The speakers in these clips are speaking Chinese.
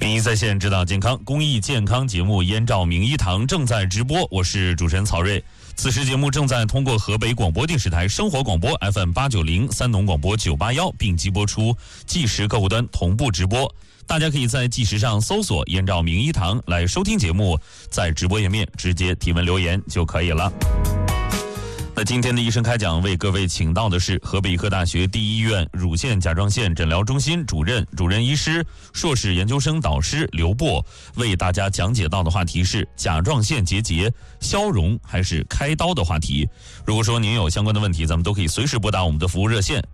名医在线指导健康公益健康节目《燕赵名医堂》正在直播，我是主持人曹睿。此时节目正在通过河北广播电视台生活广播 FM890、三农广播981并机播出，计时客户端同步直播。大家可以在计时上搜索“燕赵名医堂”来收听节目，在直播页面直接提问留言就可以了。那今天的医生开讲为各位请到的是河北医科大学第一医院乳腺甲状腺诊疗中心主任医师、硕士研究生导师刘波，为大家讲解到的话题是甲状腺结节消融还是开刀的话题。如果说您有相关的问题，咱们都可以随时拨打我们的服务热线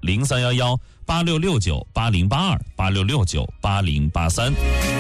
03118669808286698083。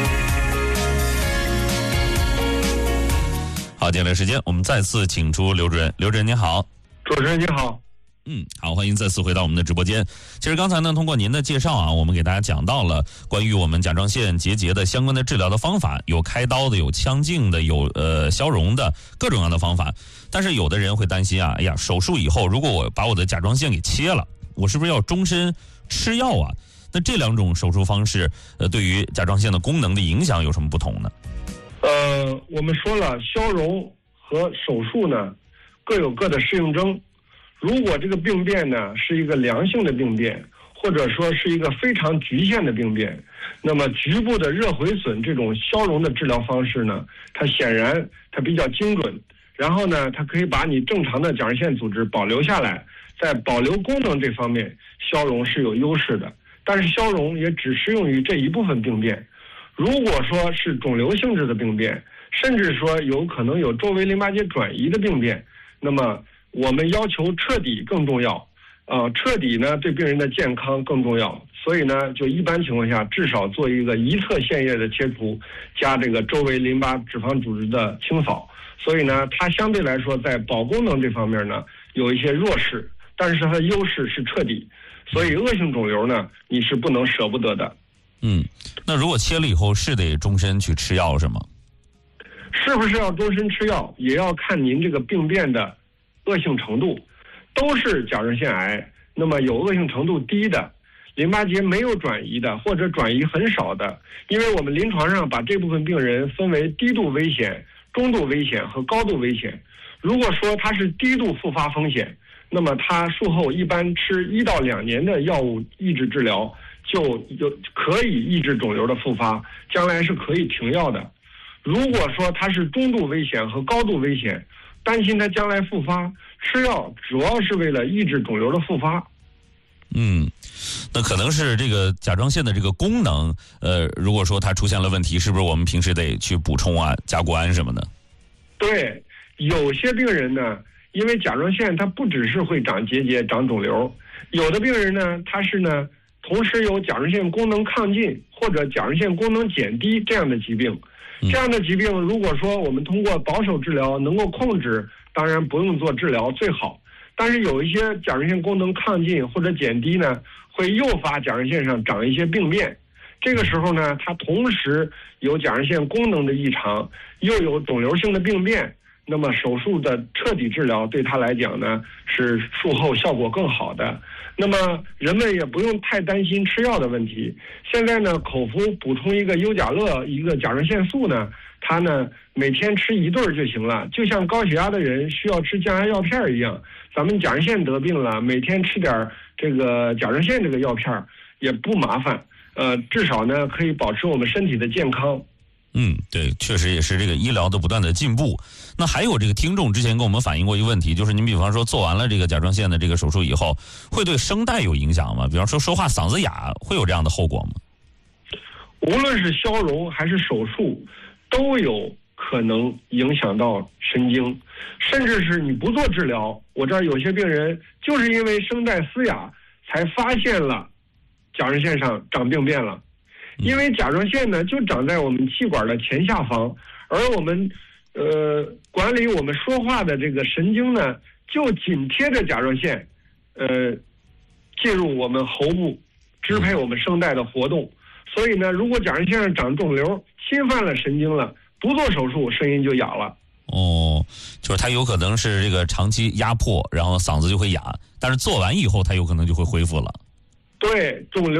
好，接下来时间我们再次请出刘主任。刘主任您好。 主持人你好。 好，欢迎再次回到我们的直播间。其实刚才呢，通过您的介绍啊，我们给大家讲到了关于我们甲状腺结节的相关的治疗的方法，有开刀的，有腔镜的，有消融的，各种各样的方法。但是有的人会担心啊，哎呀，手术以后如果我把我的甲状腺给切了，我是不是要终身吃药啊？那这两种手术方式，对于甲状腺的功能的影响有什么不同呢？ 我们说了，消融和手术呢各有各的适应症。如果这个病变呢是一个良性的病变，或者说是一个非常局限的病变，那么局部的热回损这种消融的治疗方式呢，它显然它比较精准，然后呢它可以把你正常的甲状腺组织保留下来，在保留功能这方面消融是有优势的。但是消融也只适用于这一部分病变。如果说是肿瘤性质的病变，甚至说有可能有周围淋巴结转移的病变，那么我们要求彻底更重要，彻底呢对病人的健康更重要，所以呢就一般情况下至少做一个一侧腺叶的切除，加这个周围淋巴脂肪组织的清扫，所以呢它相对来说在保功能这方面呢有一些弱势，但是它的优势是彻底，所以恶性肿瘤呢你是不能舍不得的。 那如果切了以后是得终身去吃药是吗？ 是不是要终身吃药也要看您这个病变的恶性程度。都是甲状腺癌，那么有恶性程度低的，淋巴结没有转移的，或者转移很少的，因为我们临床上把这部分病人分为低度危险、中度危险和高度危险。如果说他是低度复发风险，那么他术后一般吃1到2年的药物抑制治疗，就可以抑制肿瘤的复发，将来是可以停药的。如果说他是中度危险和高度危险，担心他将来复发，吃药主要是为了抑制肿瘤的复发。 那可能是这个甲状腺的这个功能，如果说它出现了问题，是不是我们平时得去补充啊，加固胺什么的？ 对，有些病人呢，因为甲状腺它不只是会长结节、长肿瘤，有的病人呢，他是呢同时有甲状腺功能亢进或者甲状腺功能减低这样的疾病。这样的疾病如果说我们通过保守治疗能够控制，当然不用做治疗最好。但是有一些甲状腺功能亢进或者减低呢，会诱发甲状腺上长一些病变。这个时候呢，它同时有甲状腺功能的异常，又有肿瘤性的病变，那么手术的彻底治疗对他来讲呢，是术后效果更好的。那么人们也不用太担心吃药的问题。现在呢，口服补充一个优甲乐，一个甲状腺素呢，它呢每天吃1对就行了，就像高血压的人需要吃降压药片一样。咱们甲状腺得病了，每天吃点这个甲状腺这个药片也不麻烦，至少呢可以保持我们身体的健康。 对，确实也是这个医疗的不断的进步。那还有这个听众之前跟我们反映过一个问题，就是您比方说做完了这个甲状腺的这个手术以后，会对声带有影响吗？比方说说话嗓子哑，会有这样的后果吗？ 无论是消融还是手术，都有可能影响到神经，甚至是你不做治疗，我这儿有些病人就是因为声带嘶哑才发现了甲状腺上长病变了。因为甲状腺呢就长在我们气管的前下方，而我们管理我们说话的这个神经呢就紧贴着甲状腺进入我们喉部，支配我们声带的活动。所以呢，如果甲状腺上长肿瘤侵犯了神经了，不做手术声音就哑了。 就是它有可能是这个长期压迫，然后嗓子就会哑，但是做完以后它有可能就会恢复了。 对，肿瘤